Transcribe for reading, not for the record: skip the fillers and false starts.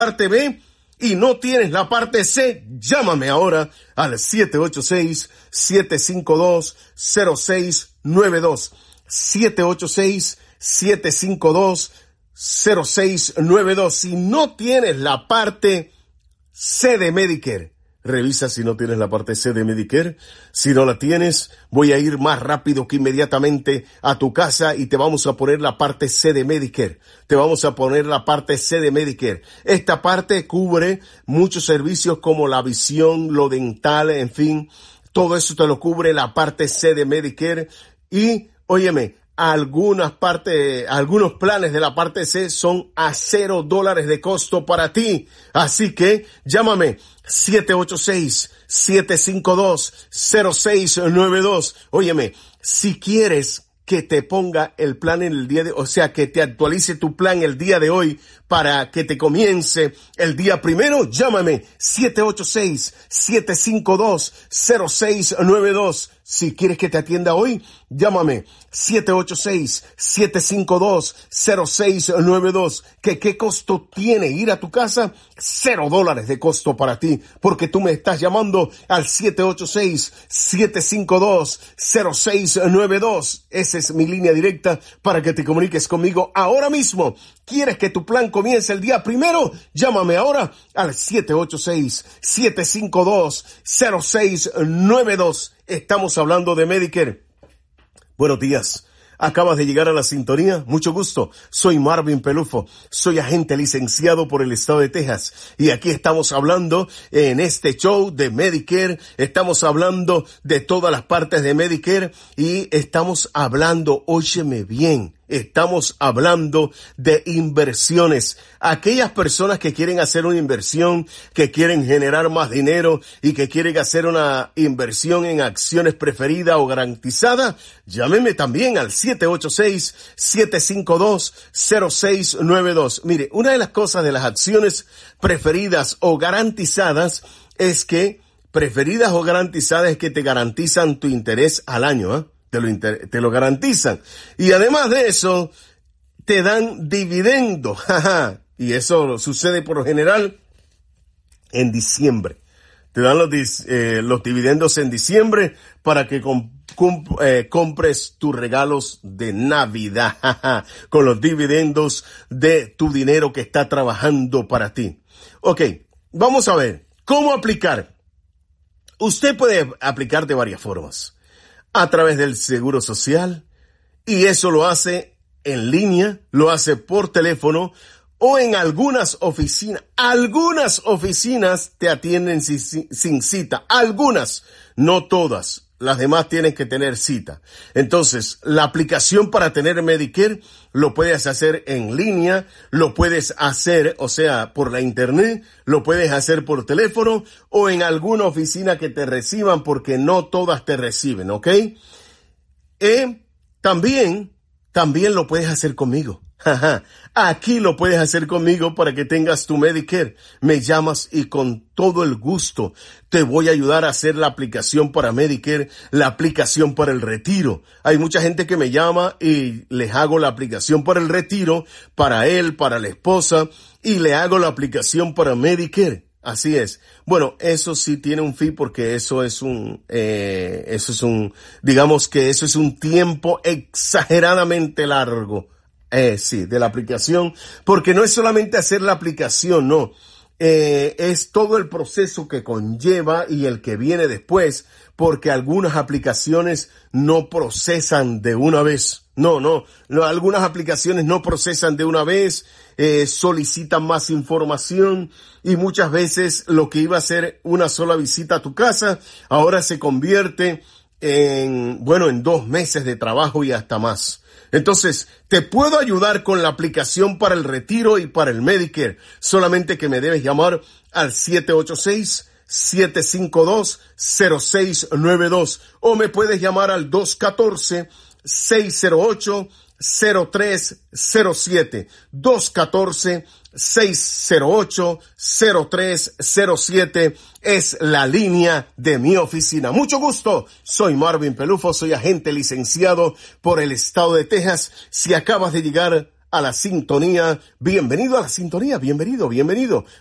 parte B y no tienes la parte C, llámame ahora al 786-752-0692. 786-752-0692. Si no tienes la parte C de Medicare, revisa si no tienes la parte C de Medicare. Si no la tienes, voy a ir más rápido que inmediatamente a tu casa y te vamos a poner la parte C de Medicare. Te vamos a poner la parte C de Medicare. Esta parte cubre muchos servicios como la visión, lo dental, en fin. Todo eso te lo cubre la parte C de Medicare. Y, óyeme, algunos planes de la parte C son a $0 de costo para ti. Así que llámame 786-752-0692. Óyeme, si quieres que te ponga el plan en el día de, o sea, que te actualice tu plan el día de hoy para que te comience el día primero, llámame 786-752-0692. Si quieres que te atienda hoy, llámame 786-752-0692. ¿Qué costo tiene ir a tu casa? $0 de costo para ti, porque tú me estás llamando al 786-752-0692. Esa es mi línea directa para que te comuniques conmigo ahora mismo. ¿Quieres que tu plan comience el día primero? Llámame ahora al 786-752-0692. Estamos hablando de Medicare. Buenos días. Acabas de llegar a la sintonía. Mucho gusto. Soy Marvin Pelufo. Soy agente licenciado por el estado de Texas. Y aquí estamos hablando en este show de Medicare. Estamos hablando de todas las partes de Medicare. Y estamos hablando, óyeme bien, estamos hablando de inversiones. Aquellas personas que quieren hacer una inversión, que quieren generar más dinero y que quieren hacer una inversión en acciones preferidas o garantizadas, llámeme también al 786-752-0692. Mire, una de las cosas de las acciones preferidas o garantizadas es que te garantizan tu interés al año, ¿eh? Te lo garantizan. Y además de eso, te dan dividendo. Y eso sucede por lo general en diciembre. Te dan los dividendos en diciembre para que compres tus regalos de Navidad con los dividendos de tu dinero que está trabajando para ti. Ok, vamos a ver cómo aplicar. Usted puede aplicar de varias formas. A través del Seguro Social, y eso lo hace en línea, lo hace por teléfono o en algunas oficinas. Algunas oficinas te atienden sin cita, algunas, no todas. Las demás tienen que tener cita. Entonces, la aplicación para tener Medicare lo puedes hacer en línea, lo puedes hacer, o sea, por la internet, lo puedes hacer por teléfono o en alguna oficina que te reciban, porque no todas te reciben, ¿ok? También lo puedes hacer conmigo. Aquí lo puedes hacer conmigo para que tengas tu Medicare. Me llamas y con todo el gusto te voy a ayudar a hacer la aplicación para Medicare, la aplicación para el retiro. Hay mucha gente que me llama y les hago la aplicación para el retiro, para él, para la esposa, y le hago la aplicación para Medicare. Así es. Bueno, eso sí tiene un fee, porque digamos que eso es un tiempo exageradamente largo. Sí, de la aplicación, porque no es solamente hacer la aplicación, no, es todo el proceso que conlleva y el que viene después, porque algunas aplicaciones no procesan de una vez. No, algunas aplicaciones no procesan de una vez, solicitan más información y muchas veces lo que iba a ser una sola visita a tu casa, ahora se convierte en 2 meses de trabajo y hasta más. Entonces, te puedo ayudar con la aplicación para el retiro y para el Medicare. Solamente que me debes llamar al 786-752-0692 o me puedes llamar al 214-608-0307. 214-608-0307 es la línea de mi oficina. Mucho gusto. Soy Marvin Pelufo, soy agente licenciado por el estado de Texas. Si acabas de llegar a la sintonía. Bienvenido a la sintonía, bienvenido.